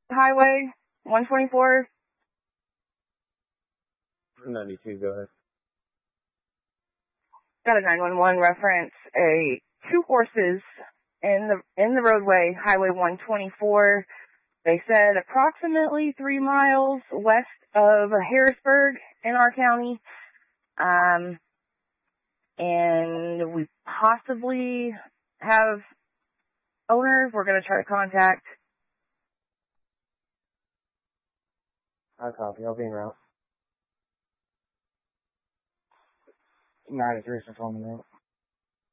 Highway 124. 92, go ahead. Got a 911 reference. Two horses in the roadway, Highway 124. They said approximately 3 miles west of Harrisburg in our county. And we possibly have owners we're going to try to contact. I copy. I'll be en route. 93 for phone now.